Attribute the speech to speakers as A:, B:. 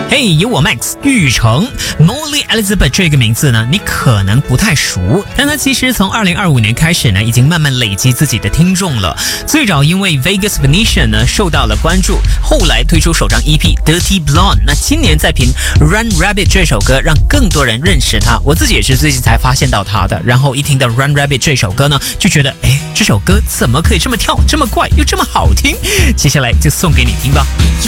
A: 嘿，有我 Max 玉成 Molly Elizabeth 这个名字呢，你可能不太熟，但他其实从2025年开始呢，已经慢慢累积自己的听众了。最早因为 Vegas Venetian 呢受到了关注，后来推出首张 EP Dirty Blonde， 那今年再凭 Run Rabbit 这首歌让更多人认识他。我自己也是最近才发现到他的，然后一听到 Run Rabbit 这首歌呢，就觉得这首歌怎么可以这么跳，这么怪，又这么好听？接下来就送给你听吧。